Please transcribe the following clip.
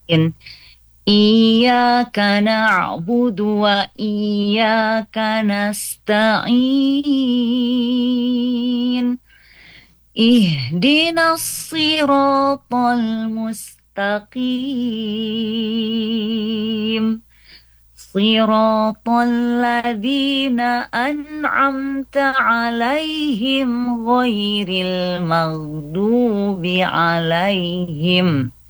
إياك نعبد وإياك نستعين اهدنا الصراط المستقيم صراط الذين أنعمت عليهم غير المغضوب عليهم